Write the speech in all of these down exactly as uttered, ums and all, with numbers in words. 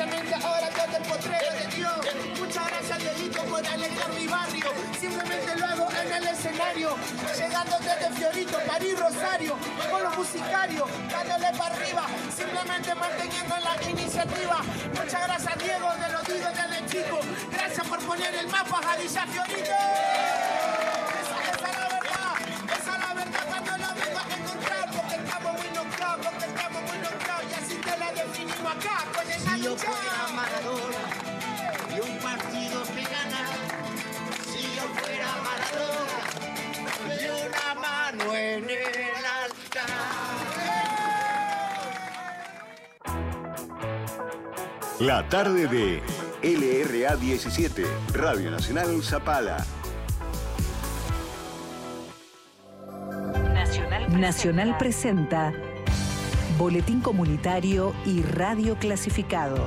Simplemente ahora todo el potrero de Dios. Muchas gracias, Dieguito, por alegrar mi barrio. Simplemente lo hago en el escenario. Llegando desde Fiorito, París, Rosario. Con los musicarios, dándole para arriba. Simplemente manteniendo la iniciativa. Muchas gracias, Diego, te lo digo desde chico. Gracias por poner el mapa, Jadilla Fiorito. Esa, esa es la verdad. Esa es la verdad cuando lo vengo a encontrar. Porque estamos muy knockout, porque estamos muy knockout. Y así te la definimos acá con el Si yo fuera Maradona y un partido que ganar, si yo fuera Maradona y una mano en el altar. La tarde de L R A diecisiete, Radio Nacional Zapala. Nacional, Nacional presenta Boletín Comunitario y Radio Clasificados.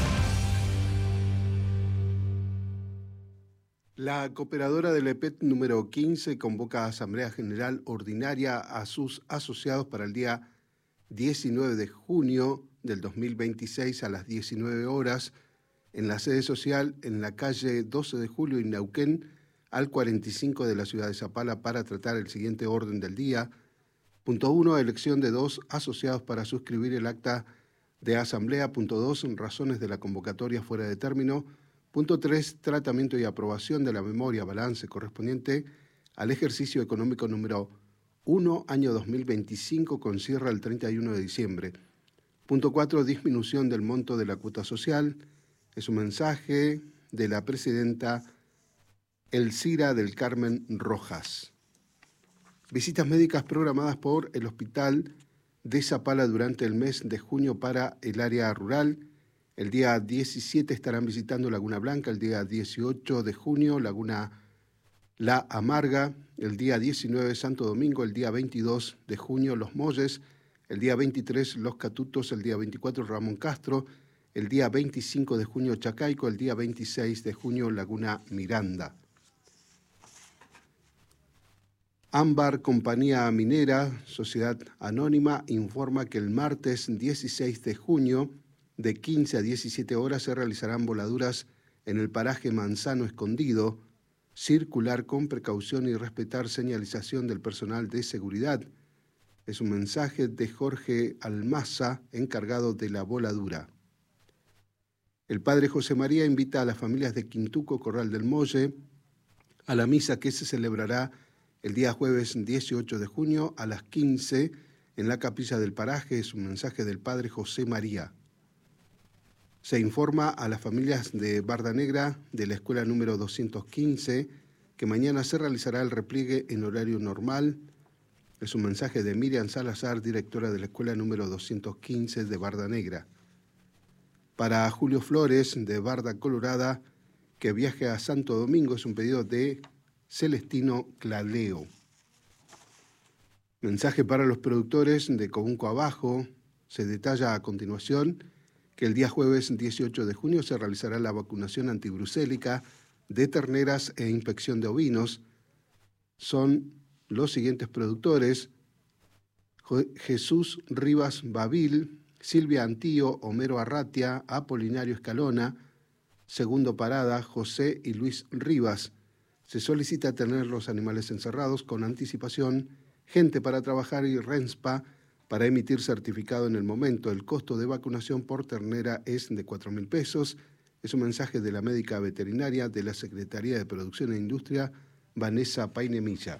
La cooperadora del E P E T número quince convoca a Asamblea General Ordinaria a sus asociados para el día diecinueve de junio del dos mil veintiséis a las diecinueve horas en la sede social en la calle doce de julio en Neuquén al cuarenta y cinco de la ciudad de Zapala para tratar el siguiente orden del día. Punto uno, elección de dos asociados para suscribir el acta de asamblea. Punto dos, razones de la convocatoria fuera de término. Punto tres, tratamiento y aprobación de la memoria balance correspondiente al ejercicio económico número uno, año dos mil veinticinco, con cierre el treinta y uno de diciembre. Punto cuatro, disminución del monto de la cuota social. Es un mensaje de la presidenta Elcira del Carmen Rojas. Visitas médicas programadas por el Hospital de Zapala durante el mes de junio para el área rural. El día diecisiete estarán visitando Laguna Blanca, el día dieciocho de junio Laguna La Amarga, el día diecinueve Santo Domingo, el día veintidós de junio Los Molles, el día veintitrés Los Catutos, el día veinticuatro Ramón Castro, el día veinticinco de junio Chacaico, el día veintiséis de junio Laguna Miranda. Ámbar Compañía Minera, Sociedad Anónima, informa que el martes dieciséis de junio, de quince a diecisiete horas, se realizarán voladuras en el paraje Manzano Escondido, circular con precaución y respetar señalización del personal de seguridad. Es un mensaje de Jorge Almaza, encargado de la voladura. El padre José María invita a las familias de Quintuco, Corral del Molle, a la misa que se celebrará el día jueves dieciocho de junio a las quince en la capilla del paraje. Es un mensaje del padre José María. Se informa a las familias de Barda Negra de la escuela número doscientos quince que mañana se realizará el repliegue en horario normal. Es un mensaje de Miriam Salazar, directora de la escuela número doscientos quince de Barda Negra. Para Julio Flores, de Barda Colorada, que viaje a Santo Domingo, es un pedido de Celestino Claleo. Mensaje para los productores de Cobunco Abajo. Se detalla a continuación que el día jueves dieciocho de junio se realizará la vacunación antibrucélica de terneras e inspección de ovinos. Son los siguientes productores: Jesús Rivas Babil, Silvia Antío, Homero Arratia, Apolinario Escalona, Segundo Parada, José y Luis Rivas. Se solicita tener los animales encerrados con anticipación, gente para trabajar y RENSPA para emitir certificado en el momento. El costo de vacunación por ternera es de cuatro mil pesos. Es un mensaje de la médica veterinaria de la Secretaría de Producción e Industria, Vanessa Painemilla.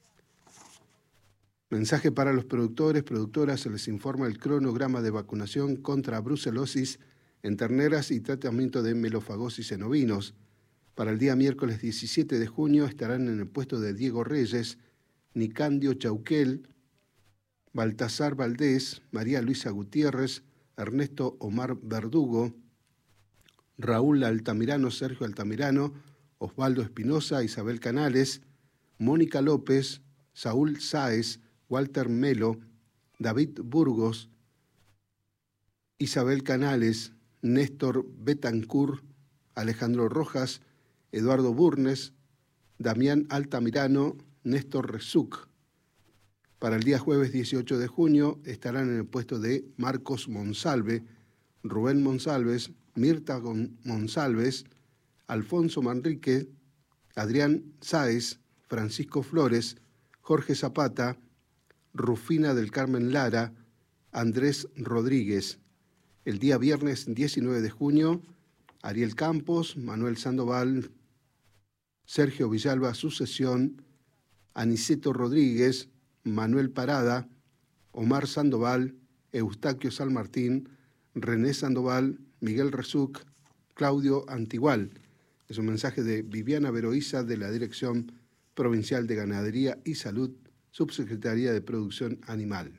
Mensaje para los productores, productoras, se les informa el cronograma de vacunación contra brucelosis en terneras y tratamiento de melofagosis en ovinos. Para el día miércoles diecisiete de junio estarán en el puesto de Diego Reyes, Nicandio Chauquel, Baltasar Valdés, María Luisa Gutiérrez, Ernesto Omar Verdugo, Raúl Altamirano, Sergio Altamirano, Osvaldo Espinosa, Isabel Canales, Mónica López, Saúl Sáez, Walter Melo, David Burgos, Isabel Canales, Néstor Betancourt, Alejandro Rojas, Eduardo Burnes, Damián Altamirano, Néstor Rezuc. Para el día jueves dieciocho de junio estarán en el puesto de Marcos Monsalve, Rubén Monsalves, Mirta Monsalves, Alfonso Manrique, Adrián Sáez, Francisco Flores, Jorge Zapata, Rufina del Carmen Lara, Andrés Rodríguez. El día viernes diecinueve de junio, Ariel Campos, Manuel Sandoval, Sergio Villalba, Sucesión, Aniceto Rodríguez, Manuel Parada, Omar Sandoval, Eustaquio San Martín, René Sandoval, Miguel Resuc, Claudio Antigual. Es un mensaje de Viviana Veroiza de la Dirección Provincial de Ganadería y Salud, Subsecretaría de Producción Animal.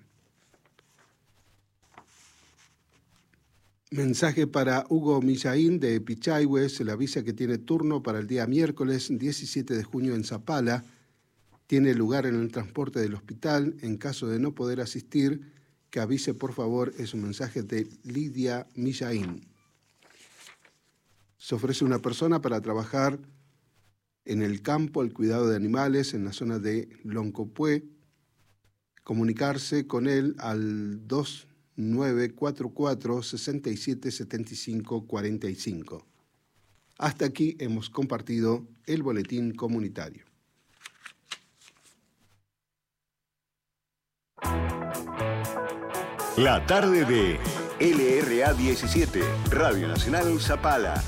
Mensaje para Hugo Millaín de Pichahue, se le avisa que tiene turno para el día miércoles diecisiete de junio en Zapala. Tiene lugar en el transporte del hospital. En caso de no poder asistir, que avise por favor, es un mensaje de Lidia Millaín. Se ofrece una persona para trabajar en el campo, el cuidado de animales en la zona de Loncopué. Comunicarse con él al dos nueve cuatro cuatro, seis siete siete cinco cuatro cinco. Hasta aquí hemos compartido el boletín comunitario. La tarde de L R A diecisiete, Radio Nacional Zapala.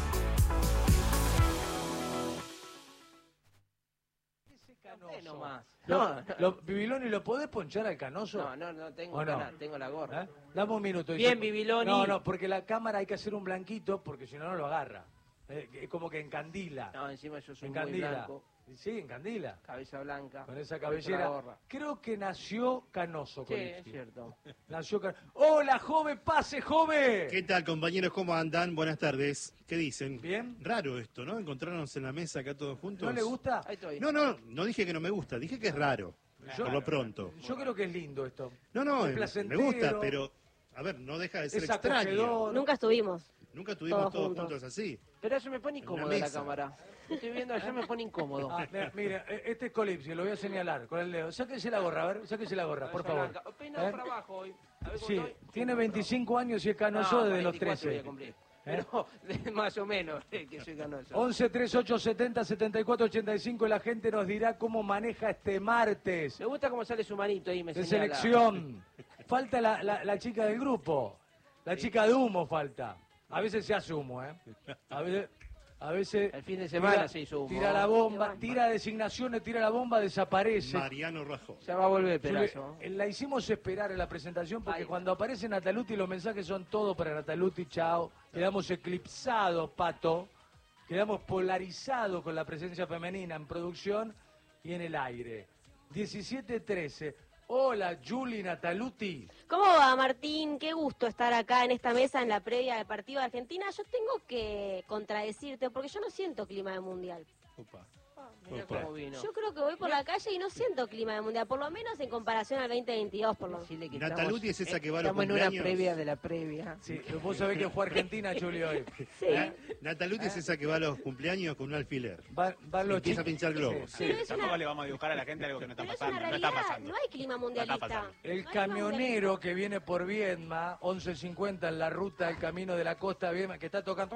No, lo, Bibiloni, ¿lo podés ponchar al Canoso? No, no, no tengo, ¿O no? la, tengo la gorra. ¿Eh? Dame un minuto. Bien, yo... Bibiloni. No, no, porque la cámara hay que hacer un blanquito, porque si no, no lo agarra. Eh, es como que encandila. No, encima yo soy encandila. muy blanco. Sí, encandila. Cabeza blanca. Con esa cabellera. Creo que nació Canoso. Sí, Colipsi. es cierto. Nació Canoso. ¡Hola, joven! ¡Pase, joven! ¿Qué tal, compañeros? ¿Cómo andan? Buenas tardes. ¿Qué dicen? ¿Bien? Raro esto, ¿no? Encontrarnos en la mesa acá todos juntos. ¿No le gusta? Ahí estoy. No, no, no dije que no me gusta, dije que es raro. Yo, por lo pronto. Yo creo que es lindo esto. No, no, es me gusta, pero, a ver, no deja de ser es extraño. acogedor. Nunca estuvimos. Nunca estuvimos todos todos juntos. juntos así. Pero eso me pone incómodo En la, la mesa. cámara. Estoy viendo allá, me pone incómodo. Ah, mire, este es Colipsi, lo voy a señalar con el dedo. Sáquese la gorra, a ver, sáquese la gorra, por favor. Peinado ¿Eh? para abajo hoy. A ver cómo Sí, estoy. tiene veinticinco años y es Canoso No, desde los veinticuatro voy trece. a cumplir. Pero de- más o menos eh, que soy Canoso. once treinta y ocho setenta setenta y cuatro ochenta y cinco, la gente nos dirá cómo maneja este martes Me gusta cómo sale su manito ahí, me de señala. selección. Falta la, la, la chica del grupo, la chica de humo falta. A veces se hace humo, ¿eh? A veces... A veces El fin de semana tira, se hizo humo. tira la bomba, tira designaciones, tira la bomba, desaparece. Mariano Rajoy. Ya va a volver, Yo le- Perazo. la hicimos esperar en la presentación porque Ay. cuando aparece Nataluti los mensajes son todos para Nataluti, chao. Quedamos eclipsados, Pato. Quedamos polarizados con la presencia femenina en producción y en el aire. diecisiete trece. Hola, Juli Nataluti. ¿Cómo va, Martín? Qué gusto estar acá en esta mesa en la previa del partido de Argentina. Yo tengo que contradecirte porque yo no siento clima de mundial. Opa. Mira Opa. cómo vino. Yo creo que voy por la calle y no siento clima de mundial, por lo menos en comparación al veinte veintidós, por lo menos. Decirle que Nataluti estamos- es esa que va a los Estamos en una cumpleaños. previa de la previa. Sí, vos sabés que fue Argentina, Juli, hoy. Sí. Nataluti es esa que va a los cumpleaños con un alfiler. Va- van los Empieza a chicos- pinchar globos. Sí, sí. Pero es Tampoco una, le vamos a dibujar a la gente algo que no está pero es pasando. una No está realidad, pasando. no hay clima mundialista. pasando. No hay El clima camionero que viene por Viedma, once cincuenta en la ruta del camino de la costa de Viedma, que está tocando,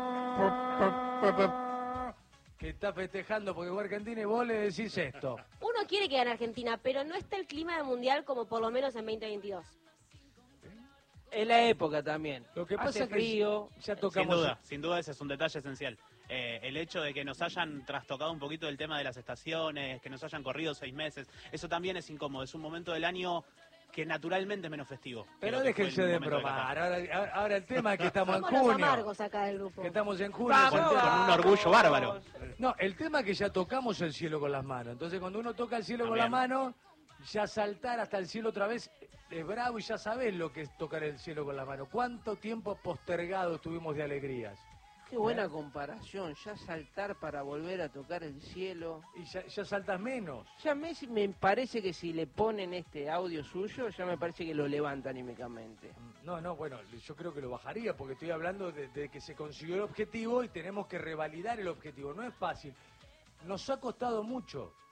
que está festejando porque fue Argentina y vos le decís esto. Uno quiere que gane Argentina, pero no está el clima de mundial como por lo menos en veinte veintidós. Es la época también. Lo que Hace pasa es que frío. ya Sin tocamos... duda, sin duda ese es un detalle esencial. Eh, el hecho de que nos hayan trastocado un poquito el tema de las estaciones, que nos hayan corrido seis meses, eso también es incómodo. Es un momento del año que naturalmente es menos festivo. Pero que lo que fue déjense el de momento de bromar. Qatar. Ahora, ahora- ahora el tema es que estamos en Somos los junio. amargos acá del grupo. Que estamos en junio. Vamos, es el tema. Con un orgullo bárbaro. No, el tema es que ya tocamos el cielo con las manos. Entonces, cuando uno toca el cielo con También. las manos, ya saltar hasta el cielo otra vez es bravo y ya sabés lo que es tocar el cielo con las manos. ¿Cuánto tiempo postergado tuvimos de alegrías? Qué buena comparación. Ya saltar para volver a tocar el cielo. Y ya, ya saltas menos. Ya Messi me parece que si le ponen este audio suyo, ya me parece que lo levanta anímicamente. No, no, bueno, yo creo que lo bajaría porque estoy hablando de, de que se consiguió el objetivo y tenemos que revalidar el objetivo. No es fácil. Nos ha costado mucho.